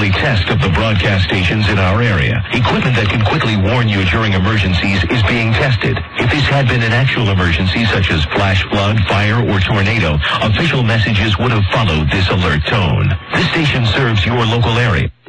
yearly test of the broadcast stations in our area. Equipment that can quickly warn you during emergencies is being tested. If this had been an actual emergency such as flash flood, fire, or tornado, official messages would have followed this alert tone. This station serves your local area.